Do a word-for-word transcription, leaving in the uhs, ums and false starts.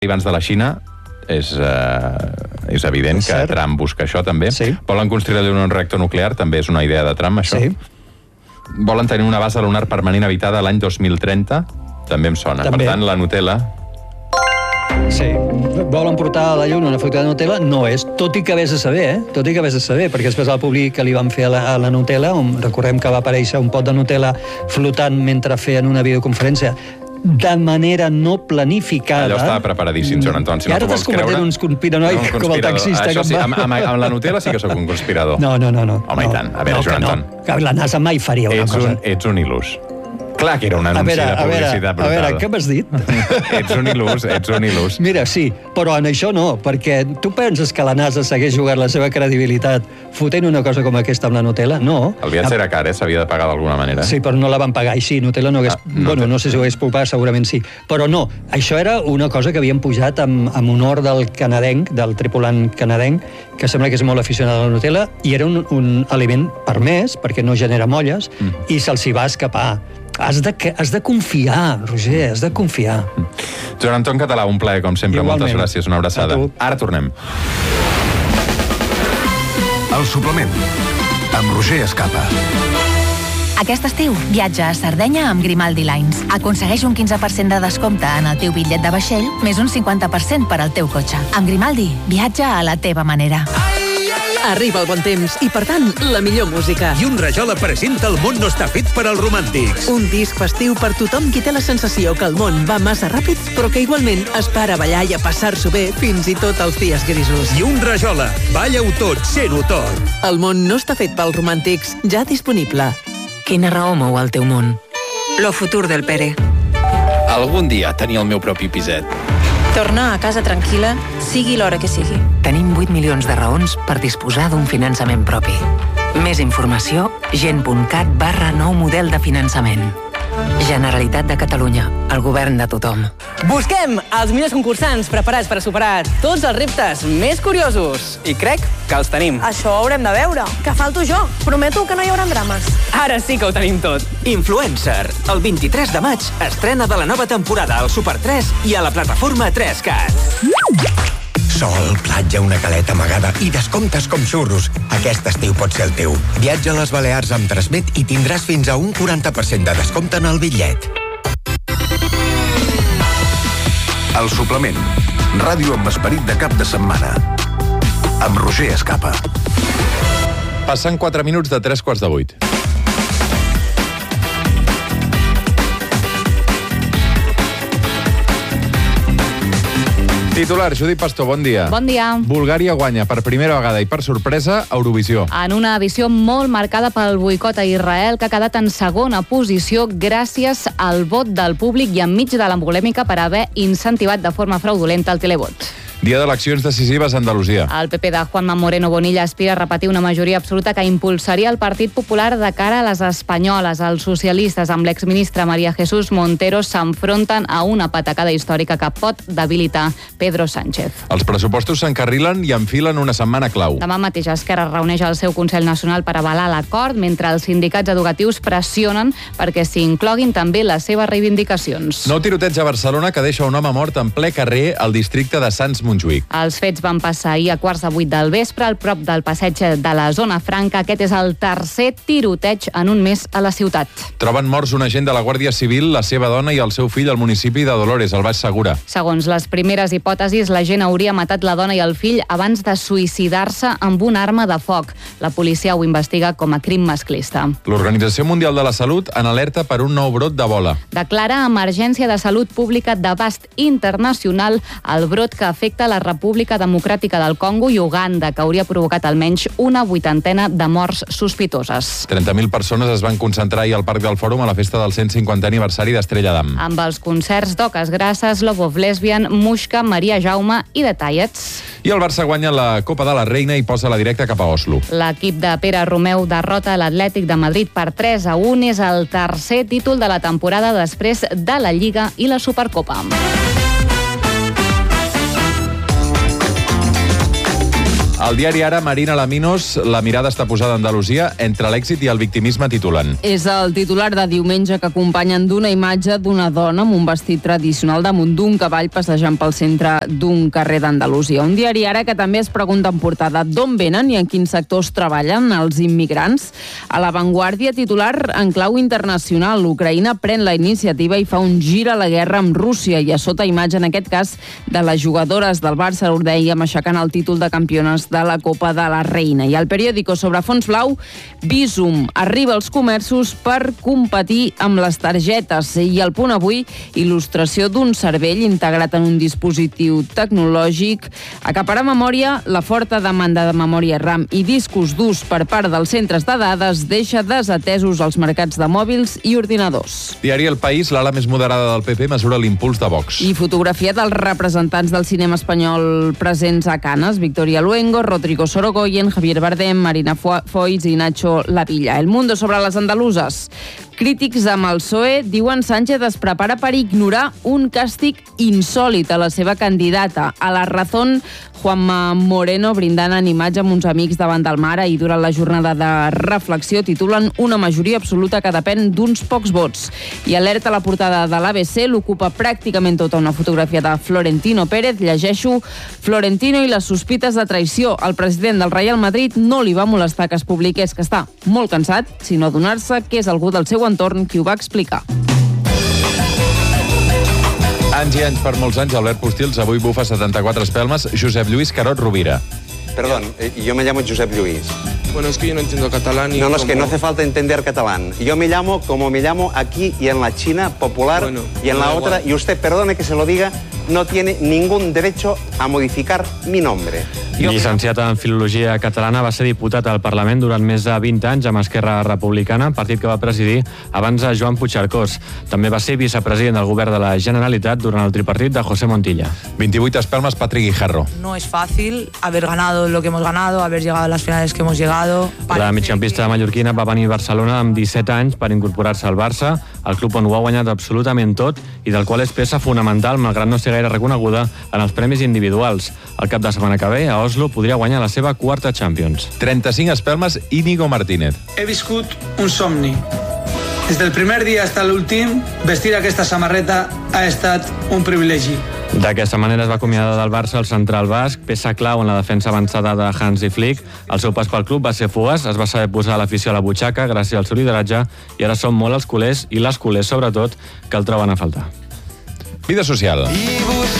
abans de la Xina, és, uh, és evident és que cert. Trump busca això també. Sí. Volen construir un reactor nuclear, també és una idea de Trump, això. Sí. Volen tenir una base lunar permanent habitada l'any dos mil trenta, també em sona. També. Per tant, la Nutella... Sí, volen portar a la Lluna una fàbrica de Nutella, no és, tot i que vés a saber, eh? Tot i que vés a saber, perquè després al públic que li van fer a la, a la Nutella, on recordem que va aparèixer un pot de Nutella flotant mentre feien una videoconferència, de manera no planificada. Allò estava preparadíssim, Joan Anton, si I no ara t'ho vols t'has convertit en un conspiranoic, un com el taxista. Això que sí, va... amb, amb, amb la Nutella sí que sóc un conspirador. No, no, no. no Home, no, i tant. A veure, no, Joan no, Anton. Que la NASA mai faria una ets cosa. Un, ets un il·lús. Clar que era un anunci veure, de publicitat brutal. A veure, què m'has dit? Ets un il·lús, ets un il·lús. Mira, sí, però en això no, perquè tu penses que la NASA s'hagués jugat la seva credibilitat fotent una cosa com aquesta amb la Nutella? No. El viatge era car, eh? S'havia de pagar d'alguna manera. Sí, però no la van pagar, i sí, Nutella no hagués... Ah, no bueno, té... no sé si ho hagués pogut pagar, segurament sí. Però no, això era una cosa que havien pujat amb, amb honor del canadenc, del tripulant canadenc, que sembla que és molt aficionat a la Nutella, i era un, un aliment permès, perquè no genera molles, mm. i se'ls hi va escapar. Has de, has de confiar, Roger, has de confiar. Joan Anton Català, un plaer, com sempre. Igualment. Moltes gràcies, una abraçada. Ara tornem. El suplement, amb Roger Escapa. Aquest estiu, viatja a Sardenya amb Grimaldi Lines. Aconsegueix un quinze per cent de descompte en el teu bitllet de vaixell, més un cinquanta per cent per al teu cotxe. Amb Grimaldi, viatja a la teva manera. Arriba el bon temps i, per tant, la millor música. I un Rajola presenta El món no està fet per als romàntics. Un disc festiu per tothom qui té la sensació que el món va massa ràpid, però que igualment es para a ballar i a passar-s'ho bé fins i tot els dies grisos. I un Rajola, balla-ho tot, sent-ho tot. El món no està fet pels romàntics, ja disponible. Quina raó mou el teu món? Lo futur del Pere. Algun dia tenir el meu propi piset. Tornar a casa tranquil·la, sigui l'hora que sigui. Tenim vuit milions de raons per disposar d'un finançament propi. Més informació, gent.cat barra nou model de finançament. Generalitat de Catalunya, el govern de tothom. Busquem els millors concursants preparats per a superar tots els reptes més curiosos. I crec que els tenim. Això ho haurem de veure. Que falto jo. Prometo que no hi haurà drames. Ara sí que ho tenim tot. Influencer. El vint-i-tres de maig estrena de la nova temporada al Super tres i a la plataforma tres cat. Sol, platja, una caleta amagada i descomptes com xurros. Aquest estiu pot ser el teu. Viatja a les Balears amb Transmet i tindràs fins a un quaranta per cent de descompte en el bitllet. El suplement. Ràdio amb esperit de cap de setmana. Amb Roger Escapa. Passen quatre minuts de tres quarts de vuit. Titular, Judit Pastor, bon dia. Bon dia. Bulgària guanya per primera vegada i per sorpresa a Eurovisió. En una edició molt marcada pel boicot a Israel, que ha quedat en segona posició gràcies al vot del públic i enmig de la polèmica per haver incentivat de forma fraudulenta el televot. Dia d'eleccions decisives a Andalusia. El P P de Juanma Moreno Bonilla aspira a repetir una majoria absoluta que impulsaria el Partit Popular de cara a les espanyoles. Els socialistes, amb l'exministre María Jesús Montero, s'enfronten a una patacada històrica que pot debilitar Pedro Sánchez. Els pressupostos s'encarrilen i enfilen una setmana clau. Demà mateix Esquerra reuneix el seu Consell Nacional per avalar l'acord, mentre els sindicats educatius pressionen perquè s'hi incloguin també les seves reivindicacions. Nou tiroteig a Barcelona que deixa un home mort en ple carrer al districte de Sants Montjuïc. Els fets van passar ahir a quarts de vuit del vespre al prop del passeig de la Zona Franca. Aquest és el tercer tiroteig en un mes a la ciutat. Troben morts un agent de la Guàrdia Civil, la seva dona i el seu fill al municipi de Dolores, al Baix Segura. Segons les primeres hipòtesis, l'agent hauria matat la dona i el fill abans de suïcidar-se amb una arma de foc. La policia ho investiga com a crim masclista. L'Organització Mundial de la Salut en alerta per un nou brot d'Ebola. Declara emergència de salut pública d'abast internacional el brot que afecta la República Democràtica del Congo i Uganda, que hauria provocat almenys una vuitantena de morts sospitoses. trenta mil persones es van concentrar ahir al Parc del Fòrum a la festa del cent cinquantè aniversari d'Estrella d'Am. Amb els concerts d'Oques Grasses, Love of Lesbian, Muixca, Maria Jaume i The Tiets. I el Barça guanya la Copa de la Reina i posa la directa cap a Oslo. L'equip de Pere Romeu derrota l'Atlètic de Madrid per tres a un. És el tercer títol de la temporada després de la Lliga i la Supercopa. Al diari Ara, Marina Laminos, la mirada està posada a Andalusia entre l'èxit i el victimisme, titulen. És el titular de diumenge que acompanyen d'una imatge d'una dona amb un vestit tradicional damunt d'un cavall passejant pel centre d'un carrer d'Andalusia. Un diari Ara que també es pregunta en portada d'on venen i en quins sectors treballen els immigrants. A l'avantguàrdia, titular en clau internacional. Ucraïna pren la iniciativa i fa un gir a la guerra amb Rússia i a sota imatge, en aquest cas, de les jugadores del Barça, ho dèiem, aixecant el títol de campiones de la Copa de la Reina. I al periòdico sobre fons blau, Bizum arriba als comerços per competir amb les targetes. I al Punt Avui, il·lustració d'un cervell integrat en un dispositiu tecnològic. Acaparar memòria, la forta demanda de memòria RAM i discos durs per part dels centres de dades deixa desatesos els mercats de mòbils i ordinadors. Diari El País, l'ala més moderada del P P mesura l'impuls de Vox. I fotografia dels representants del cinema espanyol presents a Canes, Victoria Luengo, Rodrigo Sorogoyen, Javier Bardem, Marina Foix i Nacho Lavilla. El Mundo sobre les andaluses. Crítics amb el P S O E diuen Sánchez es prepara per ignorar un càstig insòlit a la seva candidata. A La Razón, Juanma Moreno brindant en imatge amb uns amics davant del mar i durant la jornada de reflexió titulen una majoria absoluta que depèn d'uns pocs vots. I alerta a la portada de l'A B C l'ocupa pràcticament tota una fotografia de Florentino Pérez. Llegeixo: Florentino i les sospites de traïció. El president del Real Madrid no li va molestar que es publiqués que està molt cansat, sinó adonar-se que és algú del seu entorn qui ho va explicar. Anys i anys, per molts anys, Albert Postils avui bufa setanta-quatre espelmes. Josep Lluís Carot Rovira. Perdón, eh, yo me llamo Josep Lluís. Bueno, es que yo no entiendo catalán. Y no, no, es como... que no hace falta entender catalán. Yo me llamo como me llamo aquí y en la China popular bueno, y en la otra. Igual. Y usted, perdone que se lo diga, no tiene ningún derecho a modificar mi nombre. Llicenciat en Filologia Catalana, va ser diputat al Parlament durant més de vint anys amb Esquerra Republicana, partit que va presidir abans a Joan Puigcercós. També va ser vicepresident del govern de la Generalitat durant el tripartit de José Montilla. vint-i-vuit espelmes, Patrick Guijarro. No es fácil haber ganado lo que hemos ganado, haber llegado a las finales que hemos llegado. La migcampista mallorquina va venir a Barcelona amb disset anys per incorporar-se al Barça, el club on ho ha guanyat absolutament tot i del qual és peça fonamental, malgrat no ser gaire reconeguda en els premis individuals. El cap de setmana que ve, a Oslo, podria guanyar la seva quarta Champions. trenta-cinc espelmes, Íñigo Martínez. He viscut un somni. Des del primer dia fins a l'últim, vestir aquesta samarreta ha estat un privilegi. D'aquesta manera es va acomiadar del Barça el central basc, peça clau en la defensa avançada de Hansi Flick. El seu pas pel club va ser fugaç, es va saber posar l'afició a la butxaca gràcies al seu lideratge i ara són molt els culers, i les culers sobretot, que el troben a faltar. Vida social.